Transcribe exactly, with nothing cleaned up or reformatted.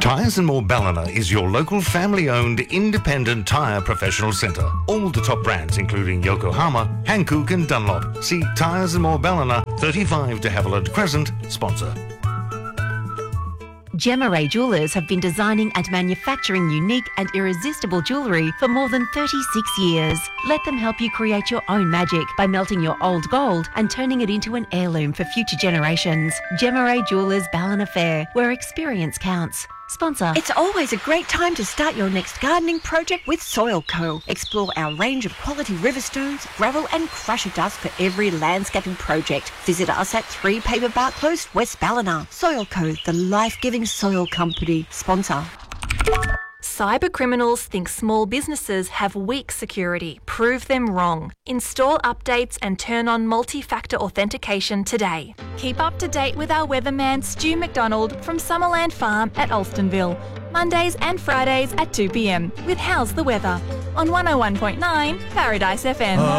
Tyres and More Ballina is your local family-owned independent tyre professional centre. All the top brands including Yokohama, Hankook and Dunlop. See Tyres and More Ballina, thirty-five de Havilland Crescent, sponsor. Gemma Ray Jewellers have been designing and manufacturing unique and irresistible jewellery for more than thirty-six years. Let them help you create your own magic by melting your old gold and turning it into an heirloom for future generations. Gemma Ray Jewellers Ballina Fair, where experience counts. Sponsor. It's always a great time to start your next gardening project with Soil Co. Explore our range of quality river stones, gravel and crusher dust for every landscaping project. Visit us at three Paper Bark Close, West Ballina. Soil Co, the life-giving soil company. Sponsor. Cyber criminals think small businesses have weak security. Prove them wrong. Install updates and turn on multi-factor authentication today. Keep up to date with our weatherman Stu McDonald from Summerland Farm at Alstonville. Mondays and Fridays at two p m with How's the Weather on one oh one point nine Paradise F M.